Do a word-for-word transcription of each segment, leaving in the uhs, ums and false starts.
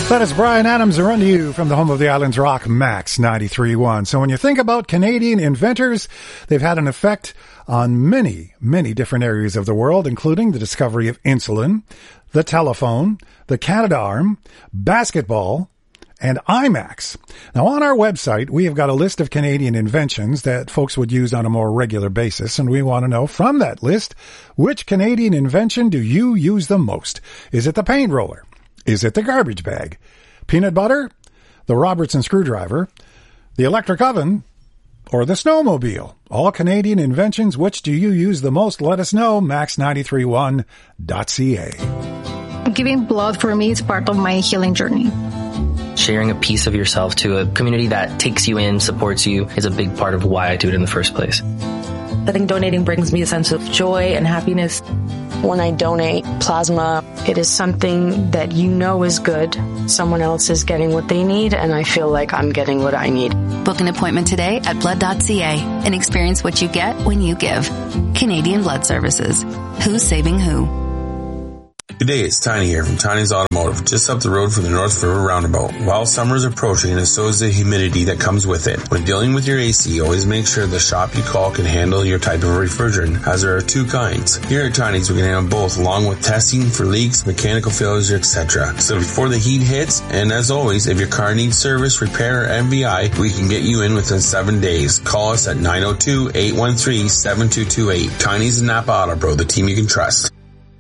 That is Brian Adams run to you from the home of the Islands Rock, Max ninety-three point one. So when you think about Canadian inventors, they've had an effect on many, many different areas of the world, including the discovery of insulin, the telephone, the Canadarm, basketball, and IMAX. Now, on our website, we have got a list of Canadian inventions that folks would use on a more regular basis, and we want to know from that list, which Canadian invention do you use the most? Is it the paint roller? Is it the garbage bag? Peanut butter? The Robertson screwdriver? The electric oven? Or the snowmobile? All Canadian inventions, which do you use the most? Let us know, max nine three one dot c a. Giving blood for me is part of my healing journey. Sharing a piece of yourself to a community that takes you in, supports you, is a big part of why I do it in the first place. I think donating brings me a sense of joy and happiness. When I donate plasma, it is something that you know is good. Someone else is getting what they need, and I feel like I'm getting what I need. Book an appointment today at blood dot c a and experience what you get when you give. Canadian Blood Services. Who's saving who? Good day, it's Tiny here from Tiny's Automotive, just up the road from the North River Roundabout. While summer is approaching, and so is the humidity that comes with it. When dealing with your A C, always make sure the shop you call can handle your type of refrigerant, as there are two kinds. Here at Tiny's, we can handle both, along with testing for leaks, mechanical failures, et cetera. So before the heat hits, and as always, if your car needs service, repair, or M V I, we can get you in within seven days. Call us at nine oh two, eight one three, seven two two eight. Tiny's and Napa Auto Pro, the team you can trust.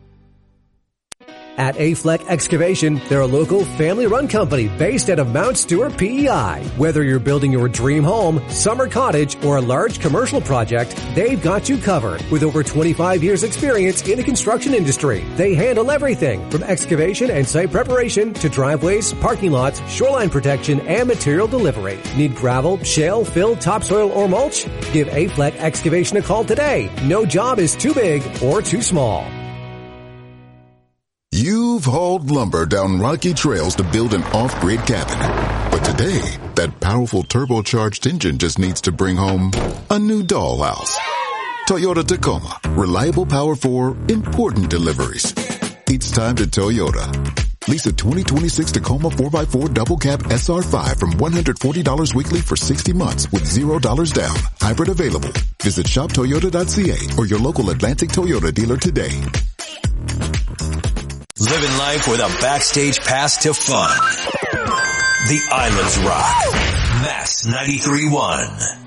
At A-Fleck Excavation, they're a local family-run company based out of Mount Stewart, P E I. Whether you're building your dream home, summer cottage, or a large commercial project, they've got you covered. With over twenty-five years experience in the construction industry, they handle everything from excavation and site preparation to driveways, parking lots, shoreline protection, and material delivery. Need gravel, shale, fill, topsoil, or mulch? Give A-Fleck Excavation a call today. No job is too big or too small. You've hauled lumber down rocky trails to build an off-grid cabin. But today, that powerful turbocharged engine just needs to bring home a new dollhouse. Toyota Tacoma. Reliable power for important deliveries. It's time to Toyota. Lease a twenty twenty-six Tacoma four by four double cab S R five from one hundred forty dollars weekly for sixty months with zero dollars down. Hybrid available. Visit shop toyota dot c a or your local Atlantic Toyota dealer today. Living life with a backstage pass to fun. The Islands Rock. Max ninety-three point one.